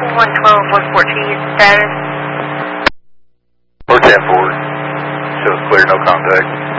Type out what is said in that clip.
112-114 status. 410 forward. Shows clear, no contact.